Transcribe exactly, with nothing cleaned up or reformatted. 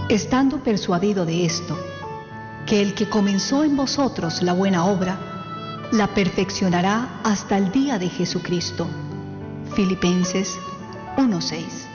estando persuadido de esto, que el que comenzó en vosotros la buena obra, la perfeccionará hasta el día de Jesucristo. Filipenses uno seis.